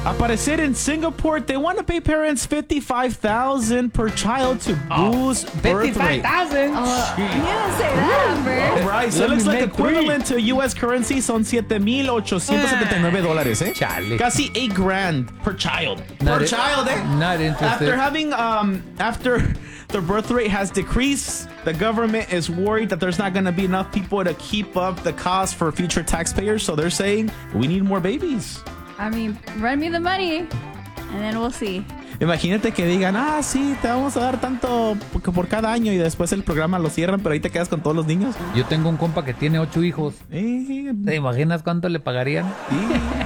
Aparecer in Singapore, they want to pay parents $55,000 per child to boost birth rate. $55,000. You didn't say that, Amber. Right, so it looks like equivalent to U.S. currency son $7,879, eh? Chale. Casi $8,000 per child. Not per it- child, eh? Not interested. After having, after the birth rate has decreased, the government is worried that there's not going to be enough people to keep up the cost for future taxpayers. So they're saying, we need more babies. I mean, run me the money, and then we'll see. Imagínate que digan, sí, te vamos a dar tanto por cada año y después el programa lo cierran, pero ahí te quedas con todos los niños. Yo tengo un compa que tiene 8 hijos. ¿Te imaginas cuánto le pagarían? Sí.